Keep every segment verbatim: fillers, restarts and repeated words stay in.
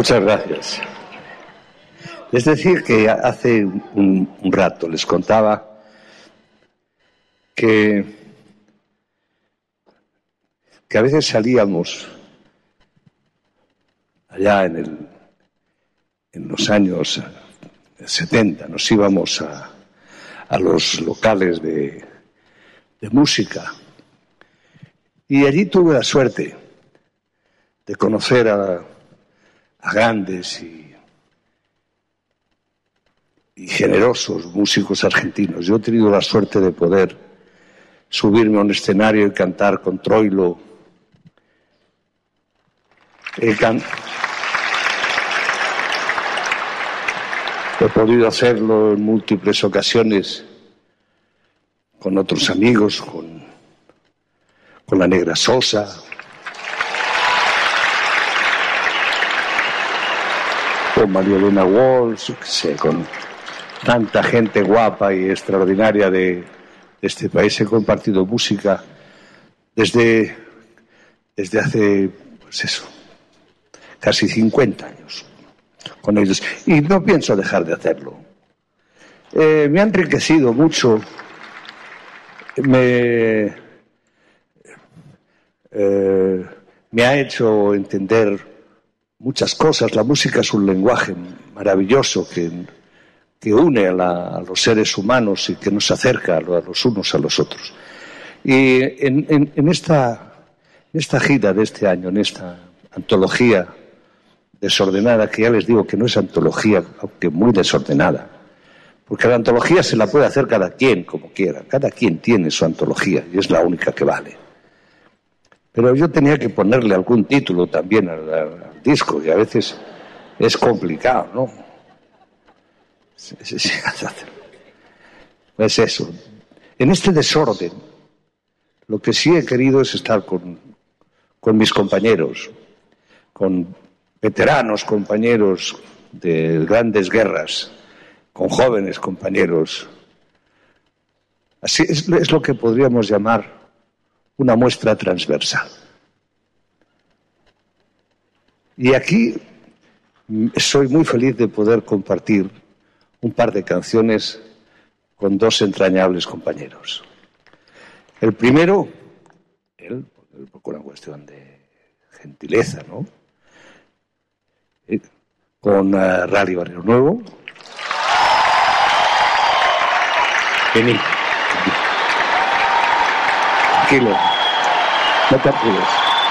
Muchas gracias. Es decir, que hace un, un rato les contaba que, que a veces salíamos allá en, el, en los años setenta, nos íbamos a, a los locales de, de música, y allí tuve la suerte de conocer a, a grandes y, y generosos músicos argentinos. Yo he tenido la suerte de poder subirme a un escenario y cantar con Troilo. He, can... He podido hacerlo en múltiples ocasiones con otros amigos, con, con la Negra Sosa, con María Elena Walsh, qué sé, con tanta gente guapa y extraordinaria de, de este país. He compartido música desde, desde hace, pues eso, casi cincuenta años con ellos, y no pienso dejar de hacerlo. Eh, me ha enriquecido mucho, me, eh, me ha hecho entender muchas cosas. La música es un lenguaje maravilloso que, que une a, la, a los seres humanos y que nos acerca a los unos a los otros. Y en, en, en, esta, en esta gira de este año, en esta antología desordenada, que ya les digo que no es antología, aunque muy desordenada, porque la antología se la puede hacer cada quien como quiera, cada quien tiene su antología y es la única que vale. Pero yo tenía que ponerle algún título también al, al disco, y a veces es complicado, ¿no? Pues eso. En este desorden, lo que sí he querido es estar con, con mis compañeros, con veteranos compañeros de grandes guerras, con jóvenes compañeros. Así es, es lo que podríamos llamar una muestra transversal. Y aquí soy muy feliz de poder compartir un par de canciones con dos entrañables compañeros. El primero, él, por una cuestión de gentileza, ¿no? Con uh, Rally Barrio Nuevo. Vení. Tranquilo, no te apures.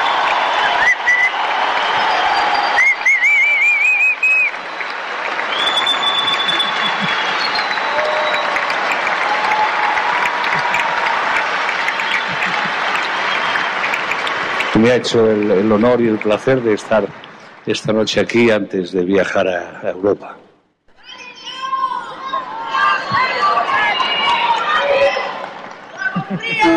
Me ha hecho el, el honor y el placer de estar esta noche aquí antes de viajar a, a Europa.